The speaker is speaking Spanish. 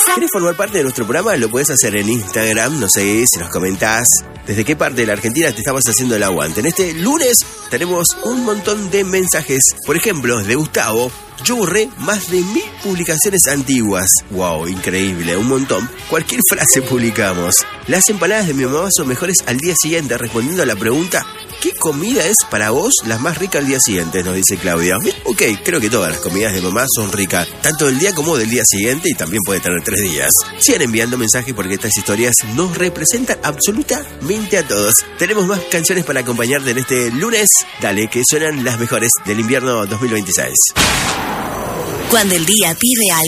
¿Querés formar parte de nuestro programa? Lo puedes hacer en Instagram, nos seguís, nos comentás desde qué parte de la Argentina te estamos haciendo el aguante. En este lunes tenemos un montón de mensajes. Por ejemplo, de Gustavo: yo borré más de 1000 publicaciones antiguas. Wow, increíble, un montón. Cualquier frase publicamos. Las empanadas de mi mamá son mejores al día siguiente, respondiendo a la pregunta: ¿qué comida es para vos la más rica al día siguiente? Nos dice Claudia. Ok, creo que todas las comidas de mamá son ricas, tanto del día como del día siguiente, y también puede tener 3 días. Sigan enviando mensajes porque estas historias nos representan absolutamente a todos. Tenemos más canciones para acompañarte en este lunes. Dale, que suenan las mejores del invierno 2026. Cuando el día pide algo,